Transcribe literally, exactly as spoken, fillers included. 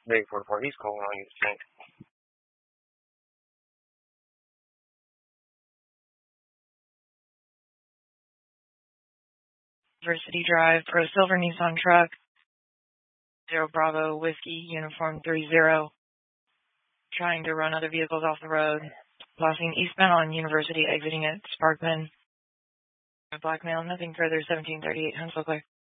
Big four four, he's calling on you, Tank. University Drive, Pro Silver Nissan truck, Zero Bravo Whiskey, Uniform three zero, trying to run other vehicles off the road, crossing eastbound on University, exiting at Sparkman. Black male, nothing further, seventeen thirty-eight, Huntsville clear.